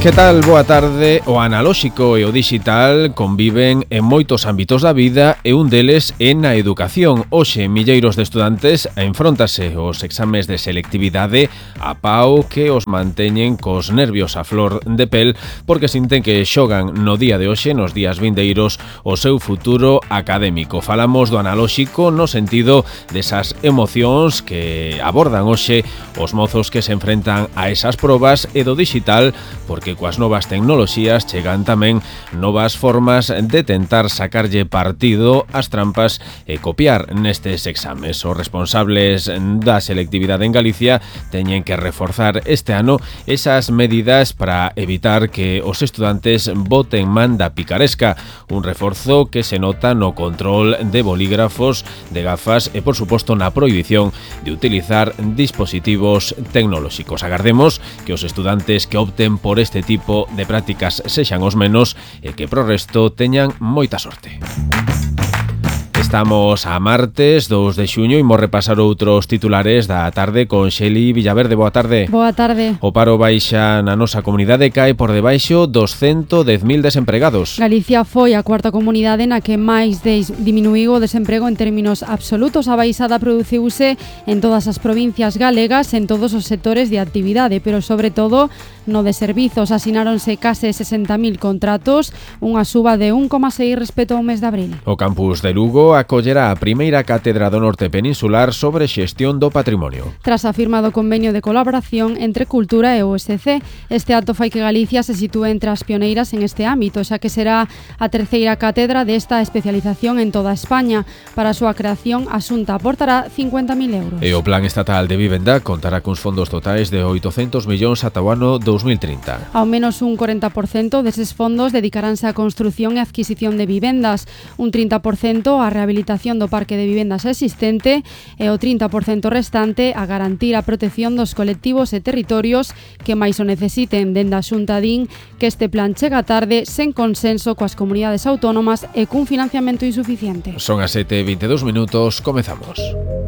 Que tal? Boa tarde. O analóxico e o digital conviven en moitos ámbitos da vida e un deles é na educación. Hoxe, milleiros de estudantes enfróntase aos exames de selectividade a pau que os manteñen cos nervios a flor de pel porque sinten que xogan no día de hoxe, nos días vindeiros, o seu futuro académico. Falamos do analóxico no sentido desas emocións que abordan hoxe os mozos que se enfrentan a esas probas e do digital porque coas novas tecnoloxías chegan tamén novas formas de tentar sacarlle partido ás trampas e copiar nestes exames. Os responsables da selectividade en Galicia teñen que reforzar este ano esas medidas para evitar que os estudantes boten man da picaresca, un reforzo que se nota no control de bolígrafos, de gafas e, por suposto, na prohibición de utilizar dispositivos tecnolóxicos. Agardemos que os estudantes que opten por este tipo de prácticas sexan os menos e que pro resto teñan moita sorte. Estamos a martes 2 de xuño e imos repasar outros titulares da tarde con Xeli Villaverde. Boa tarde. Boa tarde. O paro baixa na nosa comunidade, cae por debaixo dos 110.000 desempregados. Galicia foi a cuarta comunidade na que máis diminuiu o desemprego en términos absolutos. A baixada produciuse en todas as provincias galegas, en todos os sectores de actividade, pero sobre todo no de servizos. Asináronse case 60.000 contratos, unha suba de 1,6 respecto ao mes de abril. O campus de Lugo acollera a primeira cátedra do norte peninsular sobre xestión do patrimonio. Tras a firma do convenio de colaboración entre Cultura e o USC, este acto fai que Galicia se sitúe entre as pioneiras en este ámbito, xa que será a terceira cátedra desta especialización en toda España. Para a súa creación, a Xunta aportará 50.000 euros. E o Plan Estatal de Vivenda contará cuns fondos totais de 800 millóns ata o ano 2030. Ao menos un 40% deses fondos dedicaránse á construción e adquisición de vivendas, un 30% á rehabilitación do parque de vivendas existente e o 30% restante a garantir a protección dos colectivos e territorios que máis o necesiten. Dende a Xunta din que este plan chega tarde, sen consenso coas comunidades autónomas e cun financiamento insuficiente. Son as 7:22 minutos, comezamos.